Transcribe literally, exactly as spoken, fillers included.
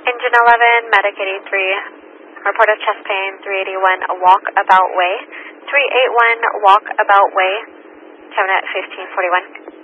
Engine eleven, Medic eighty-three, report of chest pain, three eighty-one, walkabout way, three eighty-one, walkabout way, coming at fifteen forty-one.